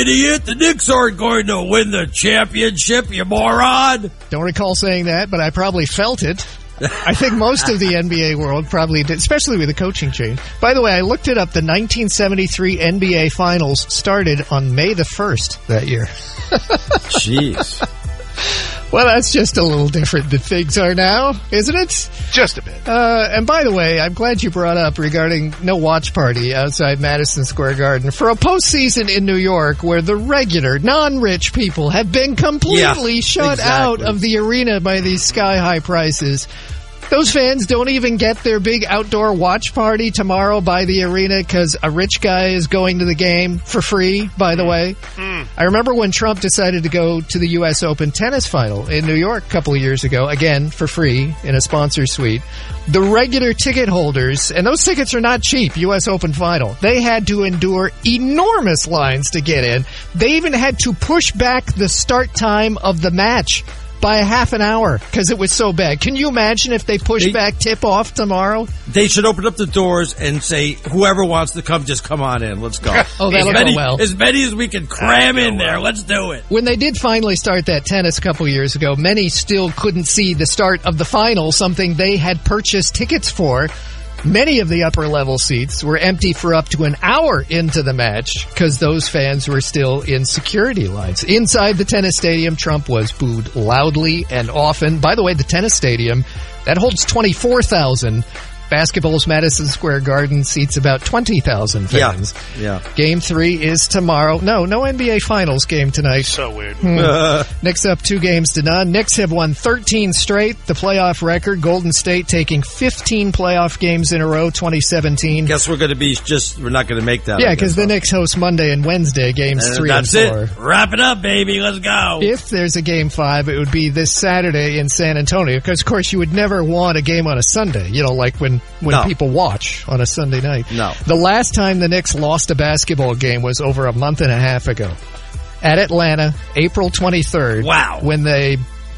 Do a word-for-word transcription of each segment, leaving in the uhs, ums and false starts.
Idiot, the Knicks aren't going to win the championship, you moron. Don't recall saying that, but I probably felt it. I think most of the N B A world probably did, especially with the coaching change. By the way, I looked it up. The nineteen seventy-three N B A Finals started on May the first that year. Jeez. Well, that's just a little different than things are now, isn't it? Just a bit. Uh, and by the way, I'm glad you brought up regarding no watch party outside Madison Square Garden for a postseason in New York where the regular, non-rich people have been completely yeah, shut exactly. out of the arena by these sky-high prices. Those fans don't even get their big outdoor watch party tomorrow by the arena because a rich guy is going to the game for free, by the way. Mm. I remember when Trump decided to go to the U S Open tennis final in New York a couple of years ago, again, for free in a sponsor suite. The regular ticket holders, and those tickets are not cheap, U S Open final, they had to endure enormous lines to get in. They even had to push back the start time of the match by a half an hour because it was so bad. Can you imagine if they push they, back tip-off tomorrow? They should open up the doors and say, whoever wants to come, just come on in. Let's go. Oh, that'll as many, go well. As many as we can cram in there. Well. Let's do it. When they did finally start that tennis a couple years ago, many still couldn't see the start of the final, something they had purchased tickets for. Many of the upper-level seats were empty for up to an hour into the match because those fans were still in security lines. Inside the tennis stadium, Trump was booed loudly and often. By the way, the tennis stadium, that holds twenty-four thousand. Basketball's Madison Square Garden seats about twenty thousand fans. Yeah, yeah. Game three is tomorrow. No, no N B A Finals game tonight. So weird. Hmm. Uh. Knicks up two games to none. Knicks have won thirteen straight. The playoff record, Golden State taking fifteen playoff games in a row, twenty seventeen. Guess we're going to be just, we're not going to make that. Yeah, because the Knicks host Monday and Wednesday, games and three that's and four. It. Wrap it up, baby. Let's go. If there's a game five, it would be this Saturday in San Antonio. Because, of course, you would never want a game on a Sunday. You know, like when, when no. people watch. Watch on a Sunday night. No. The last time the Knicks lost a basketball game was over a month and a half ago. At Atlanta, April twenty-third. Wow. When they,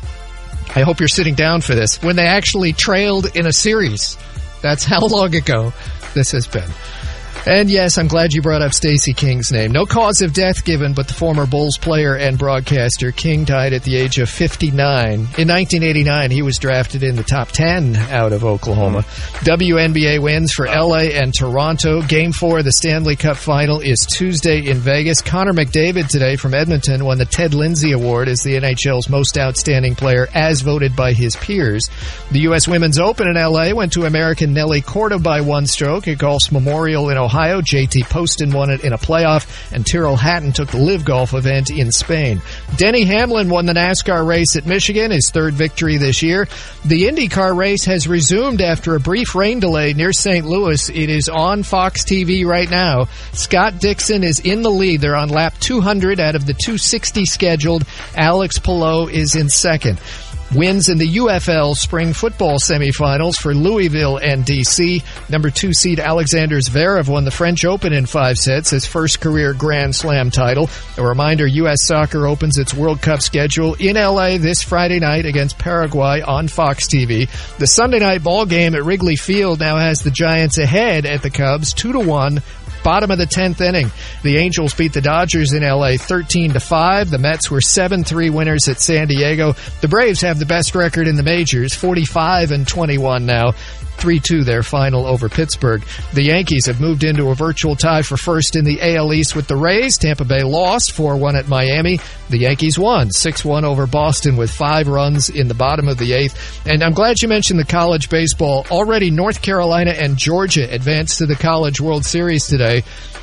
I hope you're sitting down for this, when they actually trailed in a series. That's how long ago this has been. And yes, I'm glad you brought up Stacey King's name. No cause of death given, but the former Bulls player and broadcaster King died at the age of fifty-nine. In nineteen eighty-nine, he was drafted in the top ten out of Oklahoma. Mm. W N B A wins for L A and Toronto. Game four of the Stanley Cup Final is Tuesday in Vegas. Connor McDavid today from Edmonton won the Ted Lindsay Award as the N H L's most outstanding player as voted by his peers. The U S Women's Open in L A went to American Nelly Korda by one stroke at Golf's Memorial in Ohio. Ohio. J T Poston won it in a playoff, and Tyrrell Hatton took the Live Golf event in Spain. Denny Hamlin won the NASCAR race at Michigan, his third victory this year. The IndyCar race has resumed after a brief rain delay near Saint Louis. It is on Fox T V right now. Scott Dixon is in the lead. They're on lap two hundred out of the two sixty scheduled. Alex Palou is in second. Wins in the U F L spring football semifinals for Louisville and D C. Number two seed Alexander Zverev won the French Open in five sets, his first career Grand Slam title. A reminder, U S Soccer opens its World Cup schedule in L A this Friday night against Paraguay on Fox T V. The Sunday night ball game at Wrigley Field now has the Giants ahead at the Cubs, two to one. Bottom of the tenth inning. The Angels beat the Dodgers in L A thirteen to five. The Mets were seven three winners at San Diego. The Braves have the best record in the majors, forty-five and twenty-one now. three two their final over Pittsburgh. The Yankees have moved into a virtual tie for first in the A L East with the Rays. Tampa Bay lost four one at Miami. The Yankees won six one over Boston with five runs in the bottom of the eighth. And I'm glad you mentioned the college baseball. Already North Carolina and Georgia advanced to the College World Series today.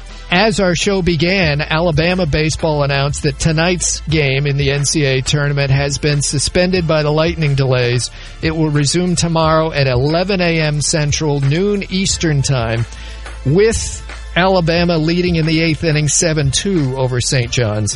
As our show began, Alabama baseball announced that tonight's game in the N C double A tournament has been suspended by the lightning delays. It will resume tomorrow at eleven a.m. Central, noon Eastern Time, with Alabama leading in the eighth inning seven two over Saint John's.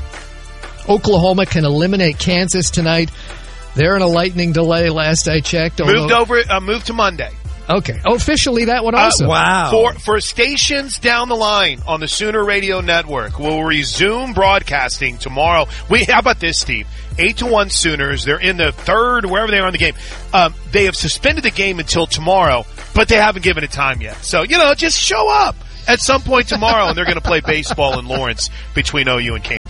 Oklahoma can eliminate Kansas tonight. They're in a lightning delay last I checked. Moved over, uh, moved to Monday. Okay. Oh, officially that one also. Uh, wow. For for stations down the line on the Sooner Radio Network, we'll resume broadcasting tomorrow. We How about this, Steve? Eight to one Sooners. They're in the third, wherever they are in the game. Um, they have suspended the game until tomorrow, but they haven't given it time yet. So, you know, just show up at some point tomorrow, and they're going to play baseball in Lawrence between O U and Kansas.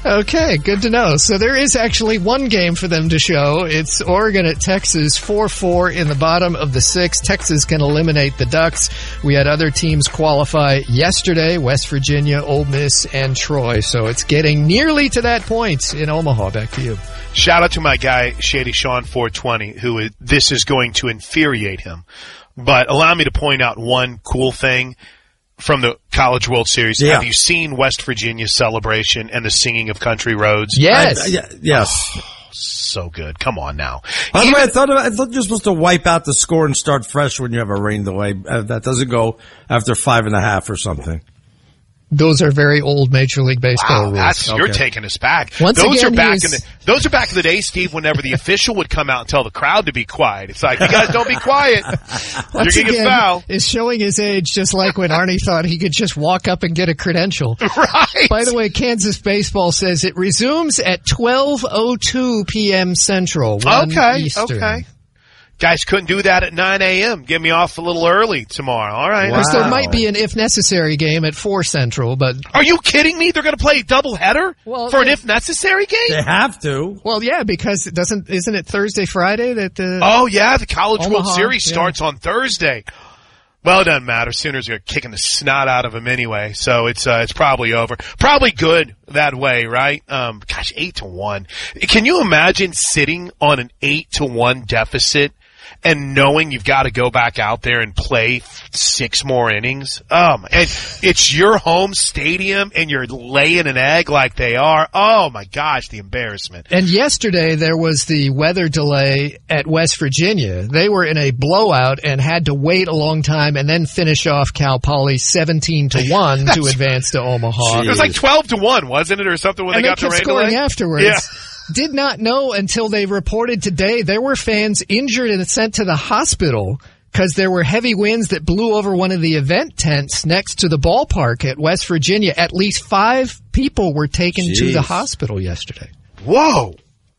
Okay, good to know. So there is actually one game for them to show. It's Oregon at Texas, four four in the bottom of the sixth. Texas can eliminate the Ducks. We had other teams qualify yesterday, West Virginia, Ole Miss, and Troy. So it's getting nearly to that point in Omaha. Back to you. Shout out to my guy, Shady Sean four twenty, who is, this is going to infuriate him. But allow me to point out one cool thing from the College World Series. Yeah. Have you seen West Virginia's celebration and the singing of Country Roads? Yes. I, I, yeah, yes. Oh, so good. Come on now. By the Even- way, I thought I thought you're supposed to wipe out the score and start fresh when you have a rain delay. Uh, that doesn't go after five and a half or something. Those are very old Major League Baseball Wow, rules. that's, you're Okay. taking us back. Once those again, are back he in is- the those are back in the day, Steve. Whenever the official would come out and tell the crowd to be quiet, it's like, you guys don't be quiet. Once You're gonna get again, foul. is showing his age, just like when Arnie thought he could just walk up and get a credential. Right. By the way, Kansas Baseball says it resumes at twelve oh two p.m. Central, one Okay, Eastern. okay. Guys couldn't do that at nine a.m. Get me off a little early tomorrow. All right. Wow. Of course, there might be an if necessary game at four Central, but Are you kidding me? They're going to play a doubleheader Well, for an they- if necessary game? They have to. well, yeah, because it doesn't isn't it Thursday, Friday that the Oh, yeah. The College World Omaha, Series yeah. starts on Thursday. Well, it doesn't matter. Sooners are kicking the snot out of them anyway, so it's uh, it's probably over. Probably good that way, right? Um, gosh, eight to one. Can you imagine sitting on an eight to one deficit and knowing you've got to go back out there and play six more innings? Um, and it's your home stadium and you're laying an egg like they are. Oh my gosh, the embarrassment. And yesterday there was the weather delay at West Virginia. They were in a blowout and had to wait a long time and then finish off Cal Poly seventeen to one to advance to Omaha. It was like twelve to one, wasn't it, or something when And they they got the kept rain scoring delay? afterwards. Yeah. Did not know until they reported today there were fans injured and sent to the hospital because there were heavy winds that blew over one of the event tents next to the ballpark at West Virginia. At least five people were taken to the Jeez. hospital yesterday. Whoa.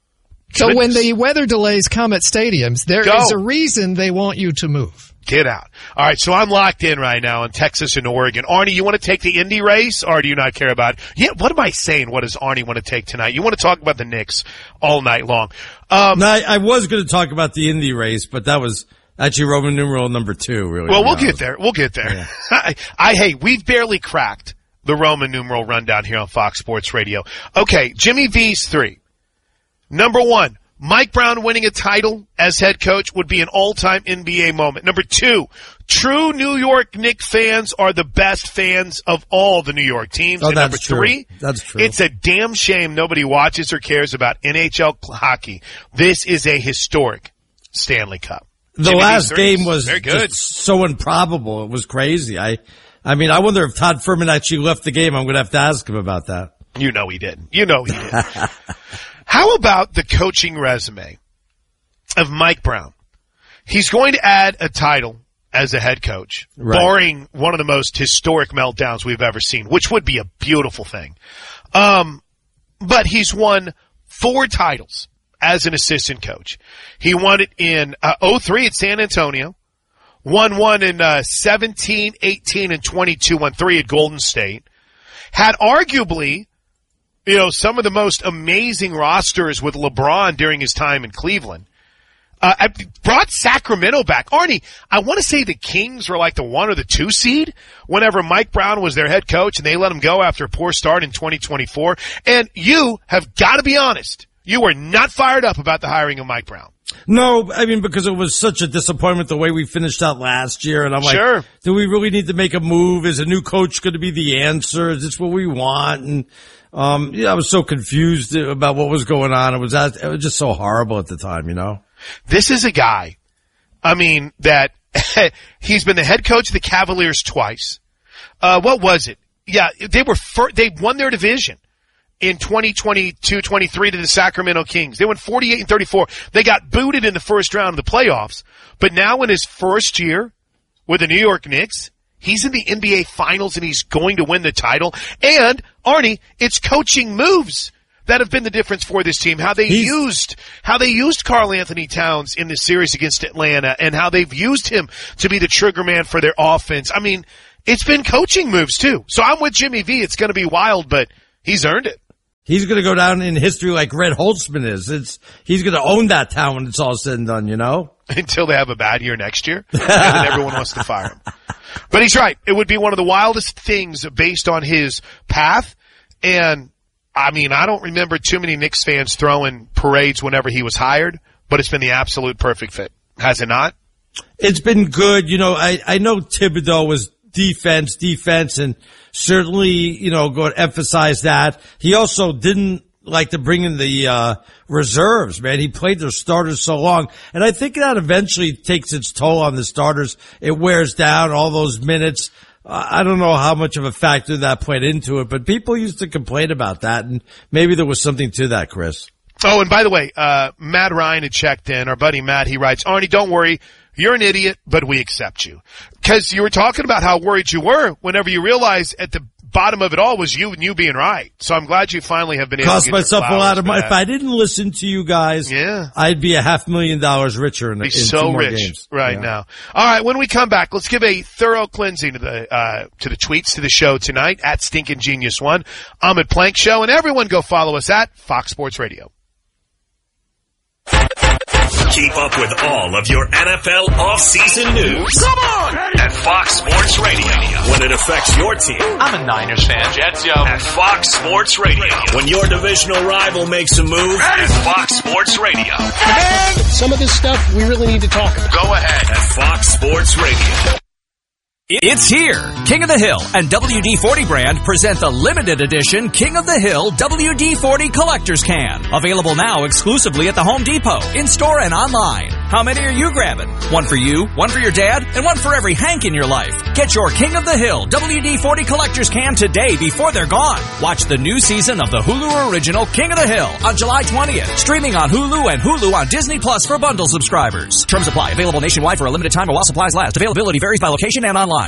So when Goodness. the weather delays come at stadiums, there Go. is a reason they want you to move. Get out. All right, so I'm locked in right now in Texas and Oregon. Arnie, you want to take the Indy race, or do you not care about it? Yeah, what am I saying? What does Arnie want to take tonight? You want to talk about the Knicks all night long. Um, No, I, I was going to talk about the Indy race, but that was actually Roman numeral number two, really. well, to be we'll get honest. there. We'll get there. I, I, hey, we've barely cracked the Roman numeral rundown here on Fox Sports Radio. Okay, Jimmy V's three. Number one, Mike Brown winning a title as head coach would be an all-time N B A moment. Number two, true New York Knicks fans are the best fans of all the New York teams. Oh, and that's number true. three, That's true. it's a damn shame nobody watches or cares about N H L hockey. This is a historic Stanley Cup. The Jimmy V's last threes. game was very good. just so improbable. It was crazy. I, I mean, I wonder if Todd Furman actually left the game. I'm going to have to ask him about that. You know he didn't. You know he didn't. How about the coaching resume of Mike Brown? He's going to add a title as a head coach, Right. barring one of the most historic meltdowns we've ever seen, which would be a beautiful thing. Um, but he's won four titles as an assistant coach. He won it in uh, oh three at San Antonio, won one in uh, seventeen, eighteen, and twenty-two, won three at Golden State, had arguably you know, some of the most amazing rosters with LeBron during his time in Cleveland. Uh, I brought Sacramento back. Arnie, I want to say the Kings were like the one or the two seed whenever Mike Brown was their head coach and they let him go after a poor start in twenty twenty-four. And you have got to be honest. You were not fired up about the hiring of Mike Brown. No, I mean, because it was such a disappointment the way we finished out last year. And I'm like, Sure. do we really need to make a move? Is a new coach going to be the answer? Is this what we want? And, um, yeah, I was so confused about what was going on. It was, it was just so horrible at the time, you know? This is a guy, I mean, that he's been the head coach of the Cavaliers twice. Uh, what was it? Yeah, they were, fir- they won their division in twenty twenty-two twenty-three to the Sacramento Kings. They went forty-eight and thirty-four. They got booted in the first round of the playoffs. But now in his first year with the New York Knicks, he's in the N B A Finals and he's going to win the title. And, Arnie, it's coaching moves that have been the difference for this team. How they He's, used, how they used Karl Anthony Towns in the series against Atlanta and how they've used him to be the trigger man for their offense. I mean, it's been coaching moves too. So I'm with Jimmy V. It's going to be wild, but he's earned it. he's going to go down in history like Red Holtzman is. It's, he's going to own that town when it's all said and done, you know? Until they have a bad year next year, and then everyone wants to fire him. But he's right. It would be one of the wildest things based on his path. And, I mean, I don't remember too many Knicks fans throwing parades whenever he was hired, but it's been the absolute perfect fit. Has it not? It's been good. You know, I, I know Thibodeau was defense, defense, and certainly, you know, go and emphasize that. He also didn't like to bring in the uh reserves, man. He played their starters so long. And I think that eventually takes its toll on the starters. It wears down all those minutes. Uh, I don't know how much of a factor that played into it, but people used to complain about that, and maybe there was something to that, Chris. Oh, and by the way, uh Matt Ryan had checked in. Our buddy Matt, he writes, Arnie, don't worry. You're an idiot, but we accept you. Because you were talking about how worried you were whenever you realized at the bottom of it all was you and you being right. So I'm glad you finally have been able Cost to get myself a lot of money. that. If I didn't listen to you guys, yeah. I'd be a half million dollars richer in, be in so two more rich games. right yeah. now. All right, when we come back, let's give a thorough cleansing to the uh to the tweets to the show tonight at Stinkin' Genius One. I'm at Plank Show, and everyone go follow us at Fox Sports Radio. Keep up with all of your N F L off-season news. Come on! At Fox Sports Radio. When it affects your team. I'm a Niners fan. Jets, yo. At Fox Sports Radio. When your divisional rival makes a move. At Fox Sports Radio. And some of this stuff we really need to talk about. Go ahead. At Fox Sports Radio. It's here. King of the Hill and W D forty brand present the limited edition King of the Hill W D forty Collector's Can. Available now exclusively at the Home Depot, in-store and online. How many are you grabbing? One for you, one for your dad, and one for every Hank in your life. Get your King of the Hill W D forty Collector's Can today before they're gone. Watch the new season of the Hulu original King of the Hill on July twentieth. Streaming on Hulu and Hulu on Disney Plus for bundle subscribers. Terms apply. Available nationwide for a limited time while supplies last. Availability varies by location and online.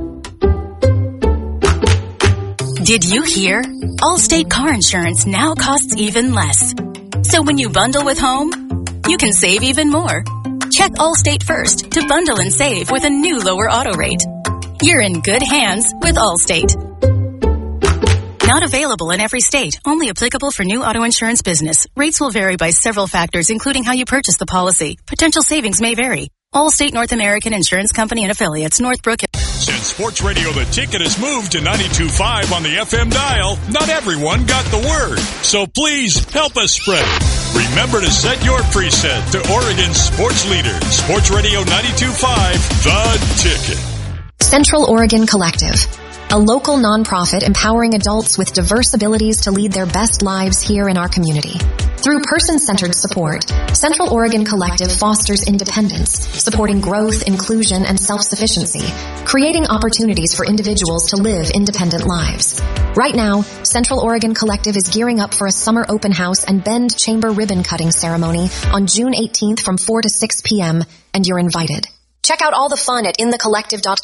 Did you hear? Allstate car insurance now costs even less. So when you bundle with home, you can save even more. Check Allstate first to bundle and save with a new lower auto rate. You're in good hands with Allstate. Not available in every state. Only applicable for new auto insurance business. Rates will vary by several factors, including how you purchase the policy. Potential savings may vary. Allstate North American Insurance Company and affiliates, Northbrook. Since Sports Radio The Ticket has moved to ninety-two point five on the F M dial, not everyone got the word. So please help us spread it. Remember to set your preset to Oregon's sports leader, Sports Radio ninety-two point five, The Ticket. Central Oregon Collective, a local nonprofit empowering adults with diverse abilities to lead their best lives here in our community. Through person-centered support, Central Oregon Collective fosters independence, supporting growth, inclusion, and self-sufficiency, creating opportunities for individuals to live independent lives. Right now, Central Oregon Collective is gearing up for a summer open house and Bend Chamber ribbon cutting ceremony on June eighteenth from four to six p.m., and you're invited. Check out all the fun at in the collective dot